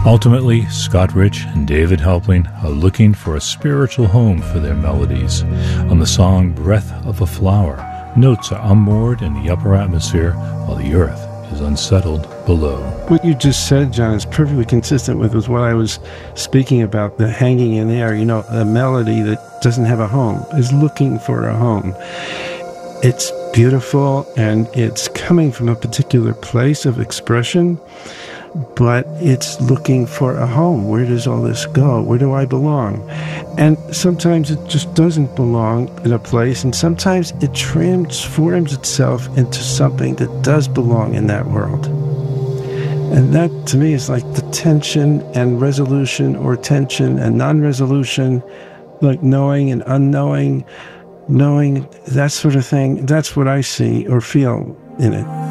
Ultimately, Scott Rich and David Helpling are looking for a spiritual home for their melodies. On the song Breath of a Flower, notes are unmoored in the upper atmosphere while the earth is unsettled below. What you just said, John, is perfectly consistent with what I was speaking about, the hanging in air. You know, a melody that doesn't have a home is looking for a home. It's beautiful, and it's coming from a particular place of expression, but it's looking for a home. Where does all this go? Where do I belong? And sometimes it just doesn't belong in a place, and sometimes it transforms itself into something that does belong in that world. And that, to me, is like the tension and resolution, or tension and non-resolution, like knowing and unknowing, knowing, that sort of thing. That's what I see or feel in it.